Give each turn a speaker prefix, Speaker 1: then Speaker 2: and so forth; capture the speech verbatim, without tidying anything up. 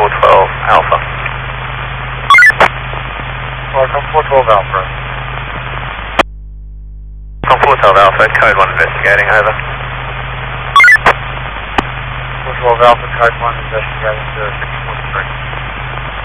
Speaker 1: four twelve Alpha.
Speaker 2: Welcome four twelve Alpha.
Speaker 1: From four twelve Alpha, code one investigating, over.
Speaker 2: four twelve Alpha, code one investigating to six